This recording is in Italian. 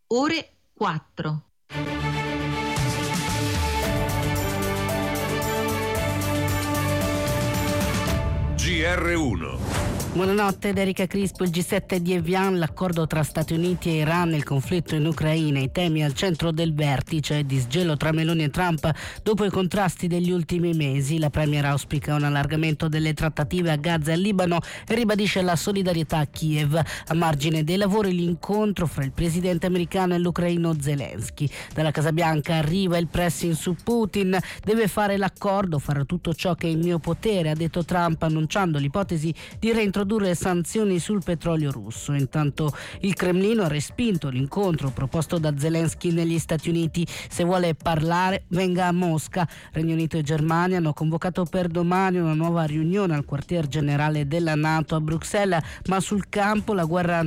ore 4. GR1. Buonanotte da Erika Crispo. Il G7 di Evian, l'accordo tra Stati Uniti e Iran, il conflitto in Ucraina, i temi al centro del vertice, disgelo tra Meloni e Trump dopo i contrasti degli ultimi mesi. La premier auspica un allargamento delle trattative a Gaza e al Libano e ribadisce la solidarietà a Kiev. A margine dei lavori l'incontro fra il presidente americano e l'ucraino Zelensky. Dalla Casa Bianca arriva il pressing su Putin, deve fare l'accordo, farò tutto ciò che è in mio potere, ha detto Trump, annunciando l'ipotesi di reintrodurre sanzioni sul petrolio russo. Intanto il Cremlino ha respinto l'incontro proposto da Zelensky negli Stati Uniti. Se vuole parlare venga a Mosca. Regno Unito e Germania hanno convocato per domani una nuova riunione al quartier generale della NATO a Bruxelles, ma sul campo la guerra